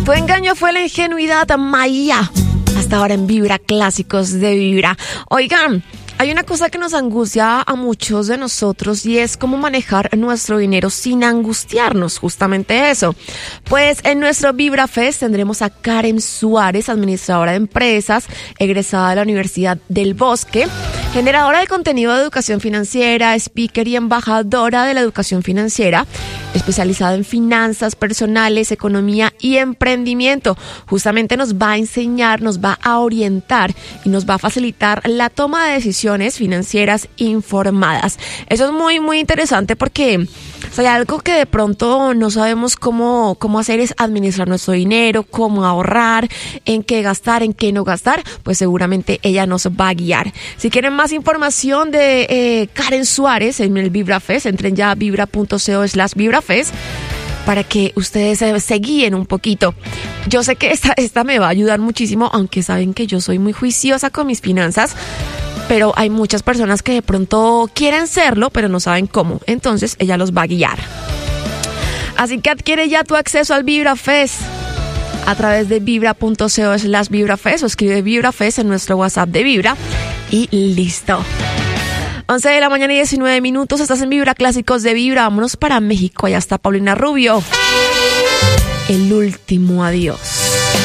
Tu engaño fue la ingenuidad, Maya. Hasta ahora en Vibra, clásicos de Vibra. Oigan, hay una cosa que nos angustia a muchos de nosotros y es cómo manejar nuestro dinero sin angustiarnos, justamente eso. Pues en nuestro Vibra Fest tendremos a Karen Suárez, administradora de empresas, egresada de la Universidad del Bosque, generadora de contenido de educación financiera, speaker y embajadora de la educación financiera, especializada en finanzas personales, economía y emprendimiento. Justamente nos va a enseñar, nos va a orientar y nos va a facilitar la toma de decisiones financieras informadas. Eso es muy, muy interesante porque hay algo que de pronto no sabemos cómo hacer es administrar nuestro dinero, cómo ahorrar, en qué gastar, en qué no gastar, pues seguramente ella nos va a guiar. Si quieren más información de Karen Suárez en el Vibra Fest, entren ya a vibra.co/VibraFest para que ustedes se guíen un poquito. Yo sé que esta me va a ayudar muchísimo, aunque saben que yo soy muy juiciosa con mis finanzas, pero hay muchas personas que de pronto quieren serlo, pero no saben cómo. Entonces, ella los va a guiar. Así que adquiere ya tu acceso al Vibra Fest a través de vibra.co/VibraFest o escribe Vibra Fest en nuestro WhatsApp de Vibra y listo. 11 de la mañana y 19 minutos, estás en Vibra, clásicos de Vibra. Vámonos para México, allá está Paulina Rubio. El último adiós.